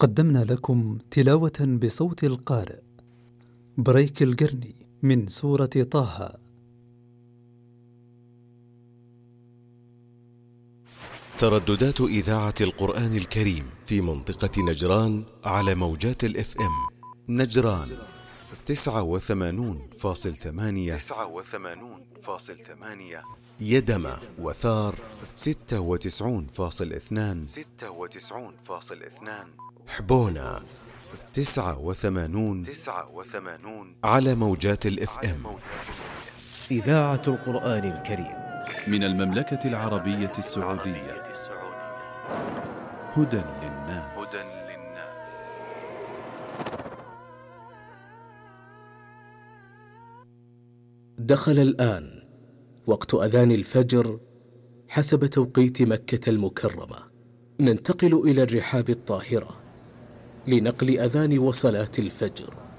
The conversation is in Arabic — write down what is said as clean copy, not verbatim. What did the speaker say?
قدمنا لكم تلاوة بصوت القارئ بريك القرني من سورة طه. ترددات إذاعة القرآن الكريم في منطقة نجران على موجات الاف ام نجران 89.8 يدمى وثار 96.2 حبونا 89 على موجات الاف ام. إذاعة القرآن الكريم من المملكة العربية السعودية. هدى للناس. دخل الآن وقت أذان الفجر حسب توقيت مكة المكرمة. ننتقل إلى الرحاب الطاهرة لنقل أذان وصلاة الفجر.